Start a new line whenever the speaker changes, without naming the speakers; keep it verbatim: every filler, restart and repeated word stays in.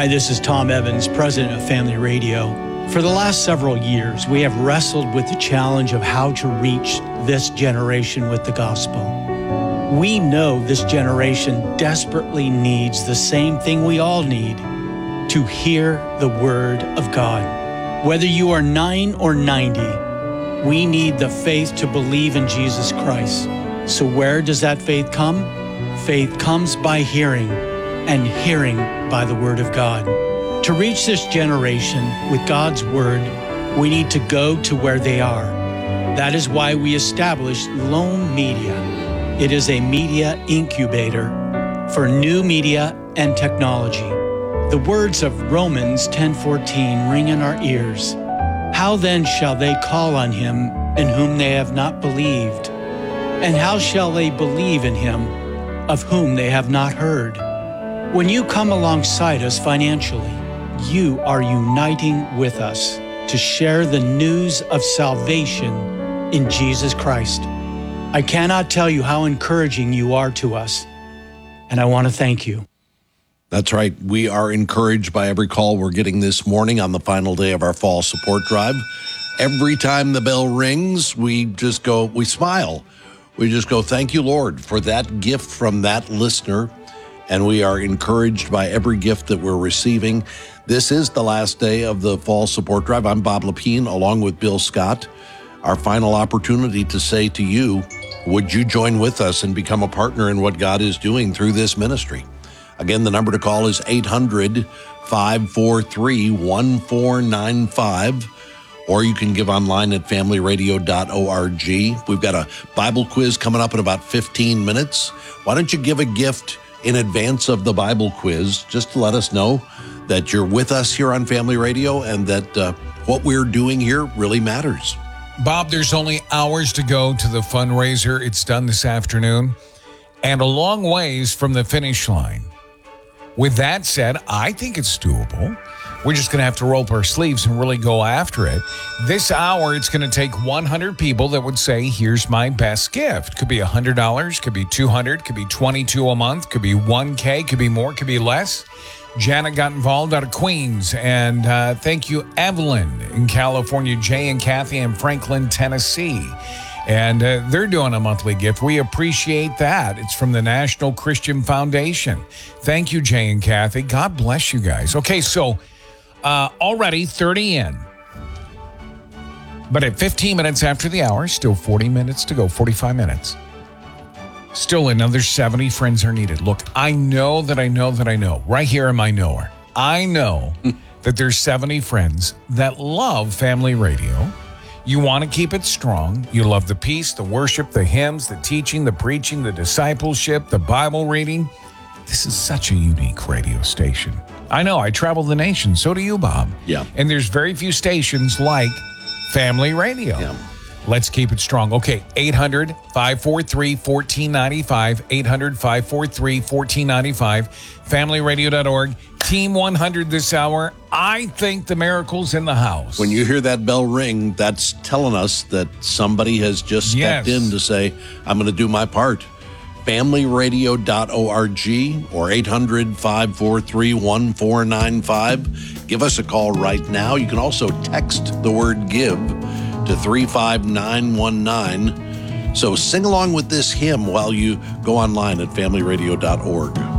Hi, this is Tom Evans, president of Family Radio. For the last several years, we have wrestled with the challenge of how to reach this generation with the gospel. We know this generation desperately needs the same thing we all need, to hear the word of God. Whether you are nine or ninety, we need the faith to believe in Jesus Christ. So where does that faith come? Faith comes by hearing, and hearing by the word of God. To reach this generation with God's word, we need to go to where they are. That is why we established Loam Media. It is a media incubator for new media and technology. The words of Romans ten fourteen ring in our ears. How then shall they call on him in whom they have not believed? And how shall they believe in him of whom they have not heard? When you come alongside us financially, you are uniting with us to share the news of salvation in Jesus Christ. I cannot tell you how encouraging you are to us, and I want to thank you.
That's right. We are encouraged by every call we're getting this morning on the final day of our fall support drive. Every time the bell rings, we just go, we smile. We just go, thank you, Lord, for that gift from that listener. And we are encouraged by every gift that we're receiving. This is the last day of the fall support drive. I'm Bob Lepine, along with Bill Scott. Our final opportunity to say to you, would you join with us and become a partner in what God is doing through this ministry? Again, the number to call is eight hundred, five four three, one four nine five, or you can give online at family radio dot org. We've got a Bible quiz coming up in about fifteen minutes. Why don't you give a gift in advance of the Bible quiz, just to let us know that you're with us here on Family Radio and that uh, what we're doing here really matters.
Bob, there's only hours to go to the fundraiser. It's done this afternoon and a long ways from the finish line. With that said, I think it's doable. We're just going to have to roll up our sleeves and really go after it. This hour, it's going to take one hundred people that would say, here's my best gift. Could be one hundred dollars, could be two hundred dollars, could be twenty-two dollars a month, could be one K, could be more, could be less. Janet got involved out of Queens. And uh, thank you, Evelyn in California, Jay and Kathy in Franklin, Tennessee. And uh, they're doing a monthly gift. We appreciate that. It's from the National Christian Foundation. Thank you, Jay and Kathy. God bless you guys. Okay, so uh, already thirty in. But at fifteen minutes after the hour, still forty minutes to go, forty-five minutes. Still another seventy friends are needed. Look, I know that I know that I know. Right here in my knower. I know that there's seventy friends that love Family Radio. You want to keep it strong. You love the peace, the worship, the hymns, the teaching, the preaching, the discipleship, the Bible reading. This is such a unique radio station. I know, I travel the nation. So do you, Bob.
Yeah.
And there's very few stations like Family Radio.
Yeah.
Let's keep it strong. Okay, eight hundred, five four three, one four nine five, eight hundred, five four three, one four nine five, family radio dot org. Team one hundred this hour. I think the miracle's in the house.
When you hear that bell ring, that's telling us that somebody has just stepped
Yes.
in to say, I'm going to do my part. family radio dot org or eight hundred, five four three, one four nine five. Give us a call right now. You can also text the word give to three five nine one nine. So sing along with this hymn while you go online at family radio dot org.